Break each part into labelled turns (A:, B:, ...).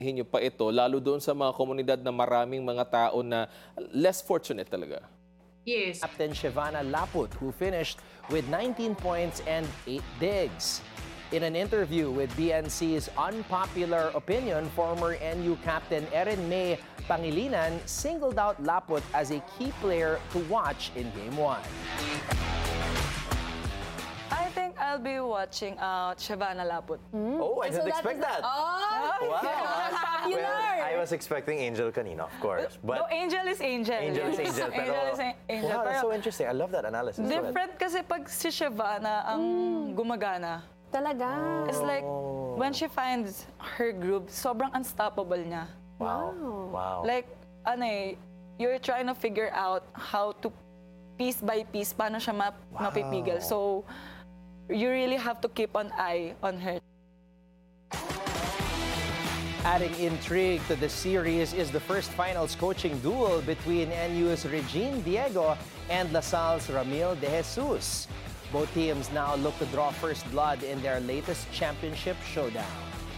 A: niyo pa ito, lalo doon sa mga komunidad na maraming mga tao na less fortunate talaga?
B: Yes.
C: Captain Shivana Laput, who finished with 19 points and 8 digs. In an interview with BNC's Unpopular Opinion, former NU captain Erin May Pangilinan singled out Laput as a key player to watch in Game 1.
D: I think I'll be watching Shivana Laput.
E: Oh, I didn't expect that.
D: Oh,
E: Wow.
D: popular!
E: Well, I was expecting Angel kanina, of course.
D: No,
E: But
D: Angel is Angel.
E: Angel is Angel. Pero,
D: Angel is Angel.
E: wow, that's
D: Pero
E: so interesting. I love that analysis. Go ahead.
D: different kasi pag si Shivana ang gumagana.
F: Talaga.
D: It's like, when she finds her groove, sobrang unstoppable niya.
E: Wow. Wow.
D: Like, you're trying to figure out how to, piece by piece, paano siya mapipigil. So, you really have to keep an eye on her.
C: Adding intrigue to the series is the first finals coaching duel between NU's Regine Diego and LaSalle's Ramil De Jesus. Both teams now look to draw first blood in their latest championship showdown.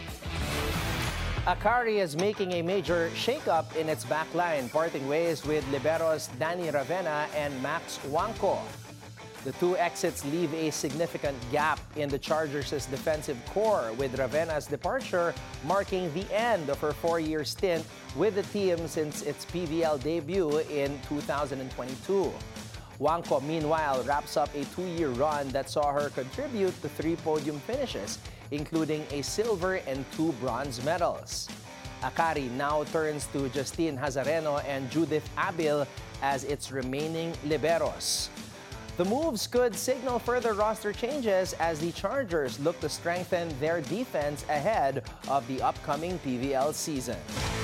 C: Akari is making a major shakeup in its backline, parting ways with liberos Danny Ravena and Max Wanko. The two exits leave a significant gap in the Chargers' defensive core, with Ravena's departure marking the end of her 4-year stint with the team since its PVL debut in 2022. Wanko, meanwhile, wraps up a 2-year run that saw her contribute to 3 podium finishes, including a silver and 2 bronze medals. Akari now turns to Justine Hazareno and Judith Abil as its remaining liberos. The moves could signal further roster changes as the Chargers look to strengthen their defense ahead of the upcoming PVL season.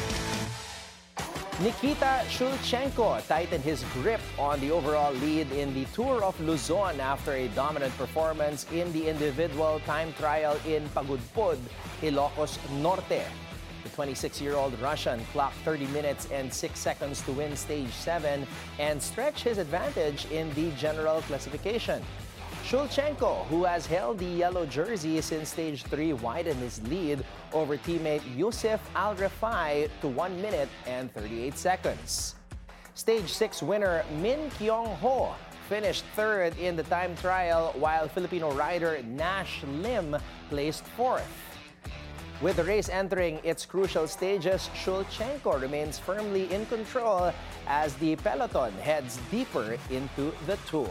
C: Nikita Shulchenko tightened his grip on the overall lead in the Tour of Luzon after a dominant performance in the individual time trial in Pagudpud, Ilocos Norte. The 26-year-old Russian clocked 30 minutes and 6 seconds to win Stage 7 and stretch his advantage in the general classification. Shulchenko, who has held the yellow jersey since Stage 3, widened his lead over teammate Yusuf Al-Refai to 1 minute and 38 seconds. Stage 6 winner Min Kyung-ho finished third in the time trial, while Filipino rider Nash Lim placed fourth. With the race entering its crucial stages, Shulchenko remains firmly in control as the peloton heads deeper into the Tour.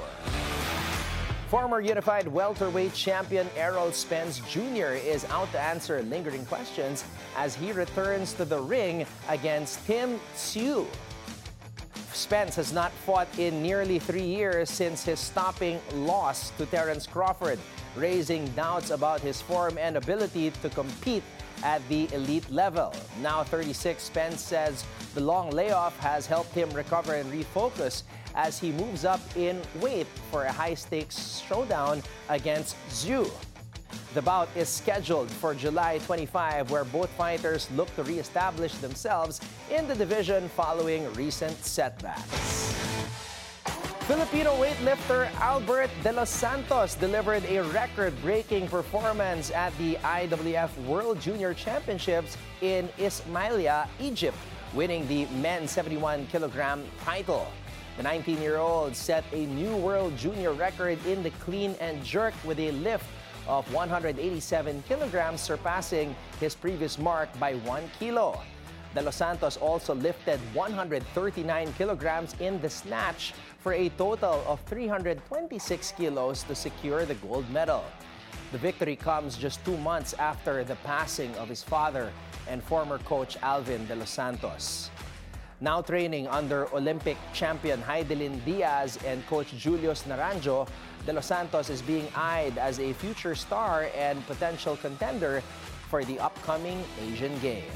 C: Former unified welterweight champion Errol Spence Jr. is out to answer lingering questions as he returns to the ring against Tim Tszyu. Spence has not fought in nearly 3 years since his stopping loss to Terence Crawford, raising doubts about his form and ability to compete at the elite level. Now 36, Spence says the long layoff has helped him recover and refocus as he moves up in weight for a high-stakes showdown against Tszyu. The bout is scheduled for July 25, where both fighters look to re-establish themselves in the division following recent setbacks. Filipino weightlifter Albert De Los Santos delivered a record-breaking performance at the IWF World Junior Championships in Ismailia, Egypt, winning the men's 71-kilogram title. The 19-year-old set a new world junior record in the clean and jerk with a lift of 187 kilograms, surpassing his previous mark by 1 kilo. De Los Santos also lifted 139 kilograms in the snatch for a total of 326 kilos to secure the gold medal. The victory comes just 2 months after the passing of his father and former coach Alvin De Los Santos. Now training under Olympic champion Heidelin Diaz and coach Julius Naranjo, De Los Santos is being eyed as a future star and potential contender for the upcoming Asian Games.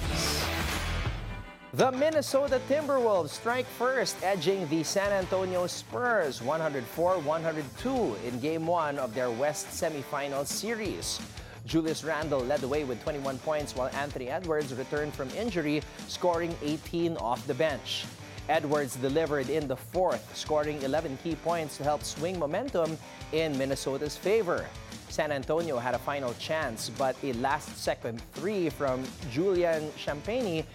C: The Minnesota Timberwolves strike first, edging the San Antonio Spurs 104-102 in Game 1 of their West semifinal series. Julius Randle led the way with 21 points, while Anthony Edwards returned from injury, scoring 18 off the bench. Edwards delivered in the fourth, scoring 11 key points to help swing momentum in Minnesota's favor. San Antonio had a final chance, but a last-second three from Julian Champagny